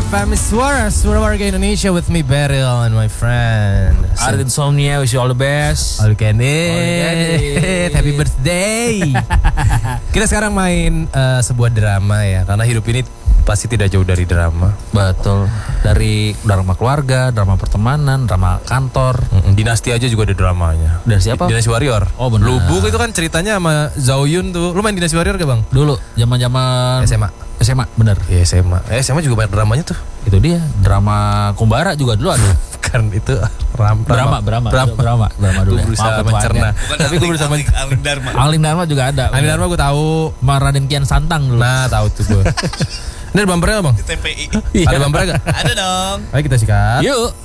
FM Suara warga Indonesia with me Beryl and my friend Art Insomnia, wish you all the best. All you can eat. Happy birthday. Kita sekarang main sebuah drama ya, karena hidup ini pasti tidak jauh dari drama. Betul. Dari drama keluarga, drama pertemanan, drama kantor. Dinasti aja juga ada dramanya. Dari siapa? Dinasti Warrior. Oh benar. Lubuk itu kan ceritanya sama Zhao Yun tuh. Lu main Dinasti Warrior gak bang? Dulu, zaman-zaman SMA, bener. Iya SMA juga banyak dramanya tuh. Itu dia, drama Kumbara juga dulu ada. Kan itu drama dulu. Gue berusaha mencerna. Tapi gue bersama Aling Dharma. Aling Dharma juga ada. Aling Dharma gue tahu. Raden Kian Santang dulu. Nah tahu tuh gue. Ini ada bumpernya gak bang? TPI. Ada bumpernya gak? Ada dong. Ayo kita sikat. Yuk.